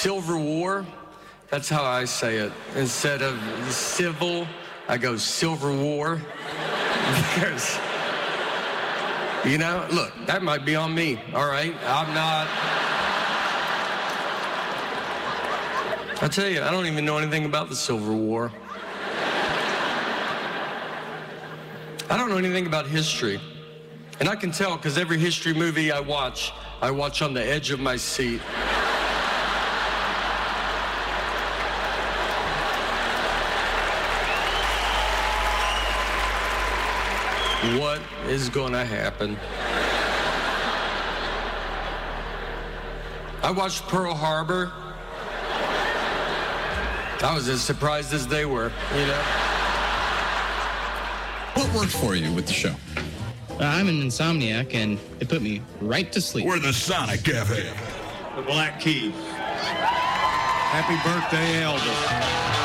Civil War. That's how I say it. Instead of civil, I go Civil War. Because, you know, look, that might be on me, all right? I'm not... I tell you, I don't even know anything about the Civil War. I don't know anything about history. And I can tell because every history movie I watch on the edge of my seat. What is gonna happen? I watched Pearl Harbor. I was as surprised as they were, you know? What worked for you with the show? I'm an insomniac, and it put me right to sleep. We're the Sonic Cafe. The Black Keys. Happy birthday, Elvis.